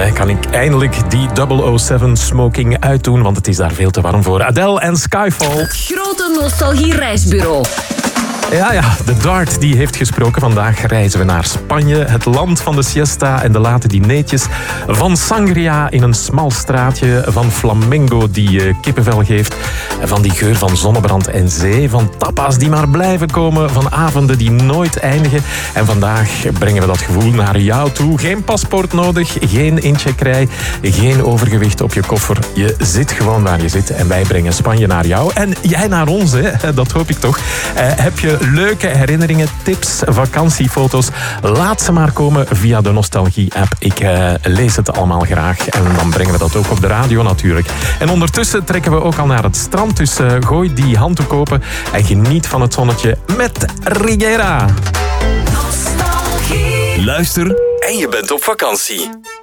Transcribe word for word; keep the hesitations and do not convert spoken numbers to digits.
eh, kan ik eindelijk die double oh seven smoking uitdoen, want het is daar veel te warm voor. Adele en Skyfall. Het grote nostalgie-reisbureau. Ja, ja, de Dart die heeft gesproken. Vandaag reizen we naar Spanje, het land van de siesta en de late dineetjes. Van sangria in een smal straatje, van flamenco die uh, kippenvel geeft, van die geur van zonnebrand en zee, van tapas die maar blijven komen, van avonden die nooit eindigen. En vandaag brengen we dat gevoel naar jou toe. Geen paspoort nodig, geen incheckrij, geen overgewicht op je koffer. Je zit gewoon waar je zit en wij brengen Spanje naar jou. En jij naar ons, hè? Dat hoop ik toch. Uh, heb je leuke herinneringen, tips, vakantiefoto's? Laat ze maar komen via de Nostalgie-app. Ik uh, lees het allemaal graag en dan brengen we dat ook op de radio natuurlijk. En ondertussen trekken we ook al naar het strand, dus uh, gooi die handdoek open en geniet van het zonnetje met Rigera. Nostalgie. Luister en je bent op vakantie.